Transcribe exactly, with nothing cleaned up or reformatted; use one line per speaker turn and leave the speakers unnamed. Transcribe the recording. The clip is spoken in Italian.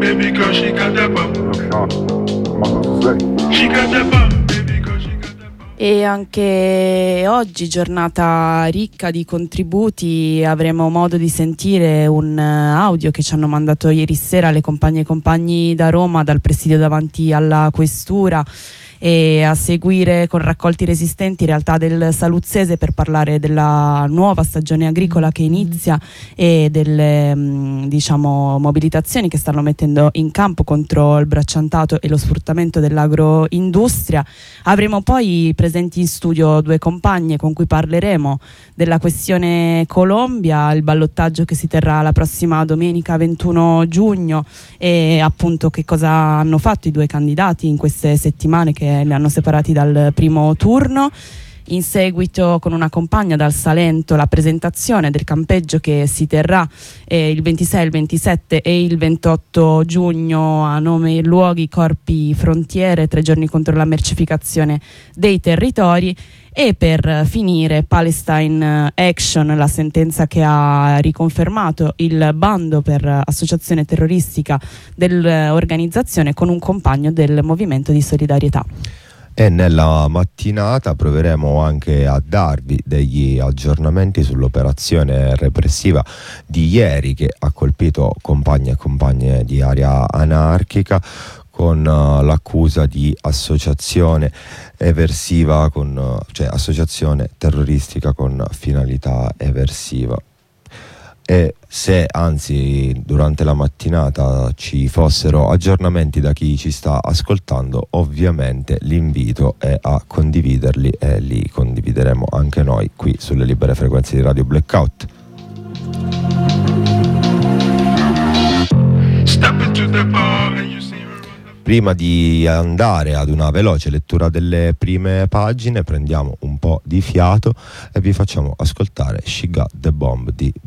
baby, cause she got that bomb. She got that bomb, baby, cause she got that bomb.
E anche oggi, giornata ricca di contributi, avremo modo di sentire un audio che ci hanno mandato ieri sera le compagne e compagni da Roma, dal presidio davanti alla questura, e a seguire con raccolti resistenti realtà del Saluzzese per parlare della nuova stagione agricola che inizia e delle mh, diciamo mobilitazioni che stanno mettendo in campo contro il bracciantato e lo sfruttamento dell'agroindustria. Avremo poi presenti in studio due compagne con cui parleremo della questione Colombia, il ballottaggio che si terrà la prossima domenica ventuno giugno e appunto che cosa hanno fatto i due candidati in queste settimane che li hanno separati dal primo turno. In seguito, con una compagna dal Salento, la presentazione del campeggio che si terrà eh, il ventisei, il ventisette e il ventotto giugno a nome e luoghi Corpi Frontiere, tre giorni contro la mercificazione dei territori. E per finire Palestine Action, la sentenza che ha riconfermato il bando per associazione terroristica dell'organizzazione con un compagno del movimento di solidarietà.
E nella mattinata proveremo anche a darvi degli aggiornamenti sull'operazione repressiva di ieri che ha colpito compagni e compagne di Area Anarchica con uh, l'accusa di associazione eversiva, con, uh, cioè associazione terroristica con finalità eversiva. E se anzi durante la mattinata ci fossero aggiornamenti da chi ci sta ascoltando, ovviamente l'invito è a condividerli e li condivideremo anche noi qui sulle libere frequenze di Radio Blackout.
Step into the bar and you see her.
Prima di andare ad una veloce lettura delle prime pagine, prendiamo un po' di fiato e vi facciamo ascoltare She Got the Bomb di